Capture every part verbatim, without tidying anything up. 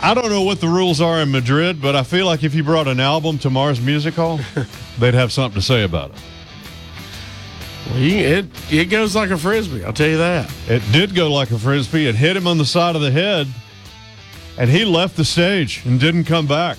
I don't know what the rules are in Madrid, but I feel like if you brought an album to Mars Music Hall, they'd have something to say about it. Well, you, it it goes like a frisbee, I'll tell you that. It did go like a frisbee. It hit him on the side of the head, and he left the stage and didn't come back.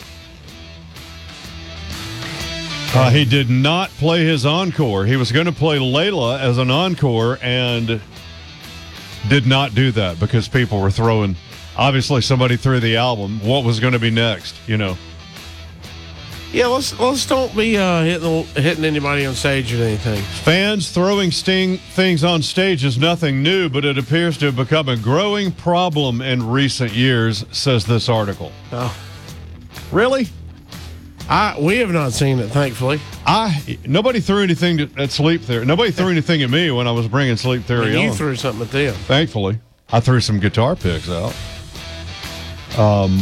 Uh, he did not play his encore. He was going to play Layla as an encore and did not do that because people were throwing. Obviously, somebody threw the album. What was going to be next, you know? Yeah, let's let's don't be uh, hitting hitting anybody on stage or anything. Fans throwing sting things on stage is nothing new, but it appears to have become a growing problem in recent years, says this article. Oh, really? I we have not seen it, thankfully. I nobody threw anything to, at Sleep Theory. Nobody threw anything at me when I was bringing Sleep Theory and you on. threw something at them. Thankfully, I threw some guitar picks out. Um,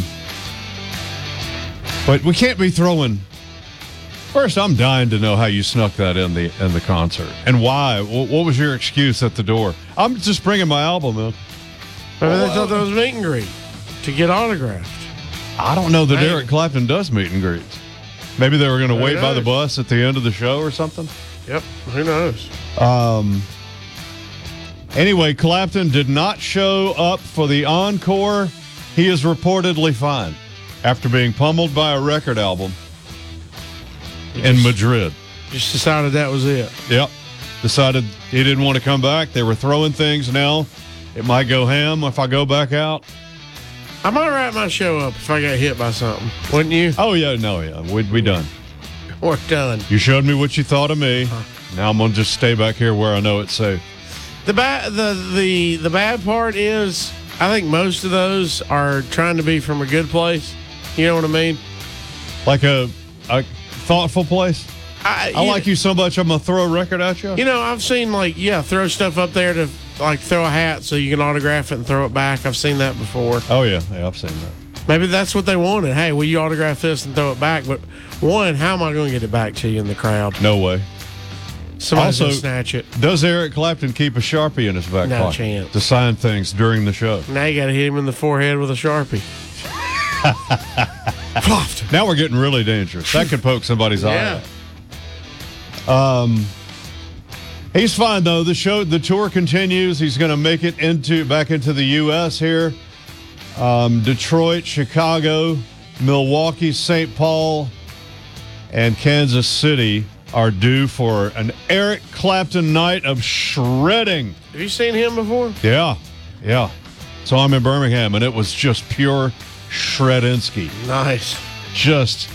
but we can't be throwing. First, I'm dying to know how you snuck that in the in the concert and why. What, what was your excuse at the door? I'm just bringing my album in. Maybe they thought that was meet and greet to get autographed. I don't know that Maybe. Eric Clapton does meet and greets. Maybe they were going to Who wait by the knows? bus at the end of the show or something. Yep, who knows? Um. Anyway, Clapton did not show up for the encore. He is reportedly fine after being pummeled by a record album in Madrid. Just decided that was it. Yep. Decided he didn't want to come back. They were throwing things now. It might go ham if I go back out. I might wrap my show up if I got hit by something. Wouldn't you? Oh, yeah. No, yeah. We'd be done. We're done. You showed me what you thought of me. Now I'm going to just stay back here where I know it's safe. The bad the, the the bad part is I think most of those are trying to be from a good place. You know what I mean? Like a, a thoughtful place. I, I like you so much I'm going to throw a record at you. You know, I've seen like, yeah, throw stuff up there to like throw a hat so you can autograph it and throw it back. I've seen that before. Oh, yeah. Yeah, I've seen that. Maybe that's what they wanted. Hey, will you autograph this and throw it back? But one, how am I going to get it back to you in the crowd? No way. Somebody's Also, going to snatch it. Does Eric Clapton keep a Sharpie in his back No pocket chance. to sign things during the show? Now you got to hit him in the forehead with a Sharpie. Ploft. Now we're getting really dangerous. That could poke somebody's Yeah. eye out. Um, he's fine though. The show, the tour continues. He's going to make it into back into the U S here. Um, Detroit, Chicago, Milwaukee, Saint Paul, and Kansas City are due for an Eric Clapton night of shredding. Have you seen him before? Yeah, yeah. So I'm in Birmingham, and it was just pure Shredinski. Nice. Just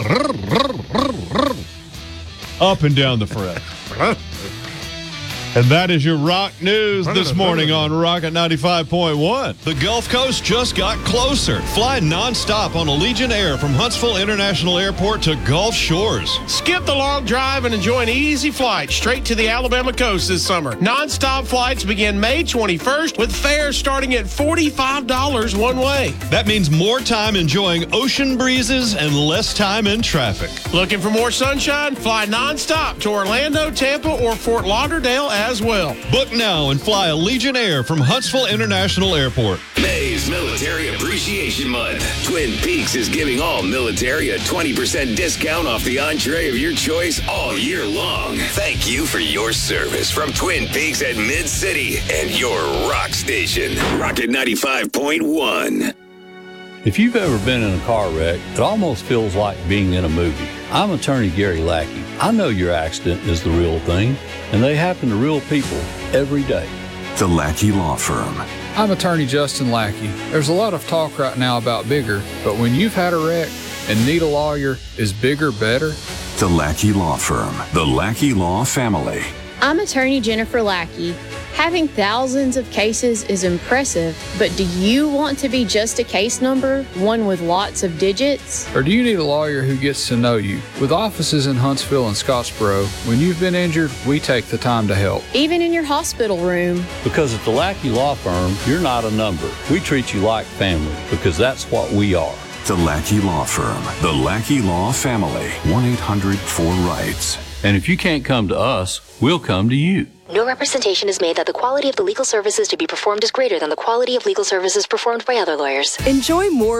up and down the fret. And that is your rock news this morning on Rocket ninety-five point one. The Gulf Coast just got closer. Fly nonstop on Allegiant Air from Huntsville International Airport to Gulf Shores. Skip the long drive and enjoy an easy flight straight to the Alabama coast this summer. Non-stop flights begin May twenty-first with fares starting at forty-five dollars one way. That means more time enjoying ocean breezes and less time in traffic. Looking for more sunshine? Fly nonstop to Orlando, Tampa, or Fort Lauderdale as well. Book now and fly Allegiant Air from Huntsville International Airport. May's Military Appreciation Month. Twin Peaks is giving all military a twenty percent discount off the entree of your choice all year long. Thank you for your service from Twin Peaks at Mid-City and your rock station, Rocket ninety-five point one. If you've ever been in a car wreck, it almost feels like being in a movie. I'm attorney Gary Lackey. I know your accident is the real thing, and they happen to real people every day. The Lackey Law Firm. I'm attorney Justin Lackey. There's a lot of talk right now about bigger, but when you've had a wreck and need a lawyer, is bigger better? The Lackey Law Firm. The Lackey Law Family. I'm attorney Jennifer Lackey. Having thousands of cases is impressive, but do you want to be just a case number, one with lots of digits? Or do you need a lawyer who gets to know you? With offices in Huntsville and Scottsboro, when you've been injured, we take the time to help. Even in your hospital room. Because at the Lackey Law Firm, you're not a number. We treat you like family because that's what we are. The Lackey Law Firm. The Lackey Law Family. one eight hundred four rights. And if you can't come to us, we'll come to you. No representation is made that the quality of the legal services to be performed is greater than the quality of legal services performed by other lawyers. Enjoy more